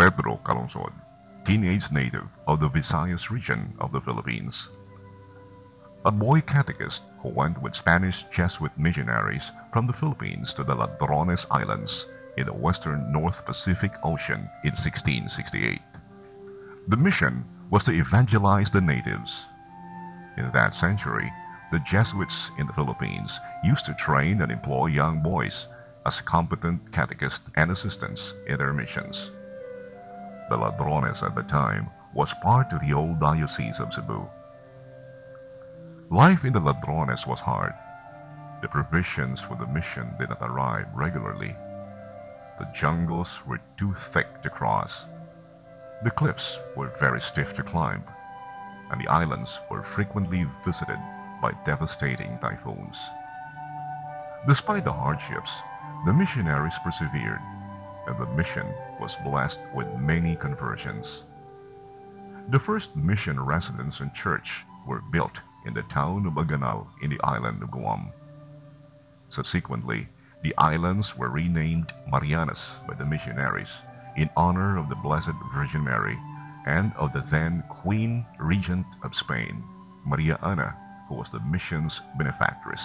Pedro Calungsod, teenage native of the Visayas region of the Philippines. A boy catechist who went with Spanish Jesuit missionaries from the Philippines to the Ladrones Islands in the western North Pacific Ocean in 1668. The mission was to evangelize the natives. In that century, the Jesuits in the Philippines used to train and employ young boys as competent catechists and assistants in their missions. The Ladrones at the time was part of the old Diocese of Cebu. Life in the Ladrones was hard. The provisions for the mission did not arrive regularly. The jungles were too thick to cross. The cliffs were very stiff to climb, and the islands were frequently visited by devastating typhoons. Despite the hardships, the missionaries persevered, and the mission was blessed with many conversions. The first mission residence and church were built in the town of Aganal in the island of Guam. Subsequently, the islands were renamed Marianas by the missionaries in honor of the Blessed Virgin Mary and of the then Queen Regent of Spain, Maria Ana, who was the mission's benefactress.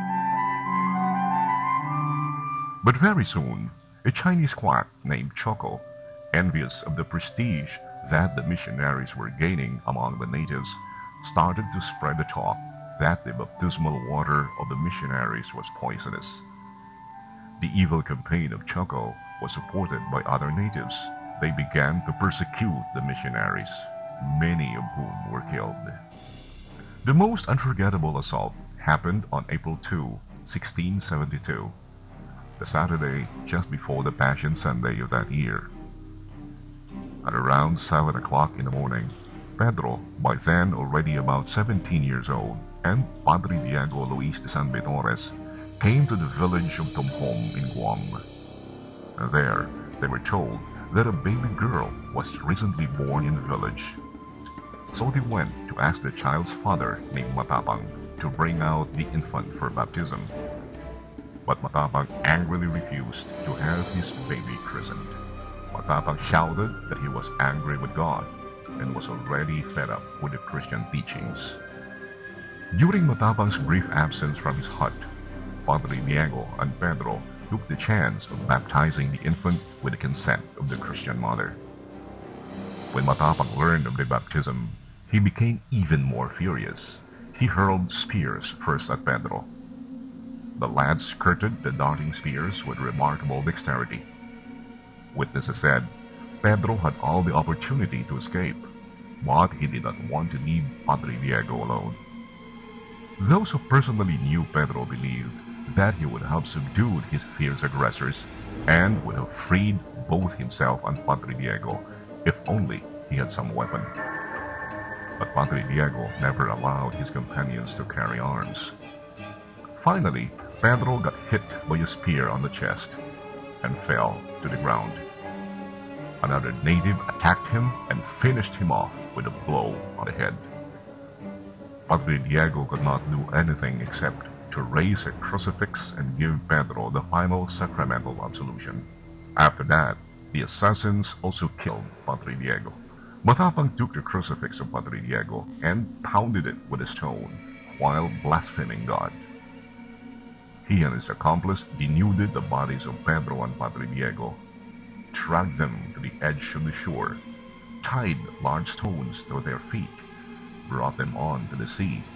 But very soon, a Chinese quack named Choco, envious of the prestige that the missionaries were gaining among the natives, started to spread the talk that the baptismal water of the missionaries was poisonous. The evil campaign of Choco was supported by other natives. They began to persecute the missionaries, many of whom were killed. The most unforgettable assault happened on April 2, 1672, the Saturday just before the Passion Sunday of that year. At around 7 o'clock in the morning, Pedro, by then already about 17 years old, and Padre Diego Luis de San Vitores came to the village of Tumhom in Guam. And there, they were told that a baby girl was recently born in the village. So they went to ask the child's father, named Matapang, to bring out the infant for baptism. But Matapang angrily refused to have his baby christened. Matapang shouted that he was angry with God and was already fed up with the Christian teachings. During Matapang's brief absence from his hut, Padre Diego and Pedro took the chance of baptizing the infant with the consent of the Christian mother. When Matapang learned of the baptism, he became even more furious. He hurled spears first at Pedro. The lad skirted the darting spears with remarkable dexterity. Witnesses said Pedro had all the opportunity to escape, but he did not want to leave Padre Diego alone. Those who personally knew Pedro believed that he would have subdued his fierce aggressors and would have freed both himself and Padre Diego if only he had some weapon. But Padre Diego never allowed his companions to carry arms. Finally, Pedro got hit by a spear on the chest and fell to the ground. Another native attacked him and finished him off with a blow on the head. Padre Diego could not do anything except to raise a crucifix and give Pedro the final sacramental absolution. After that, the assassins also killed Padre Diego. Matapang took the crucifix of Padre Diego and pounded it with a stone while blaspheming God. He and his accomplice denuded the bodies of Pedro and Padre Diego, dragged them to the edge of the shore, tied large stones to their feet, brought them on to the sea,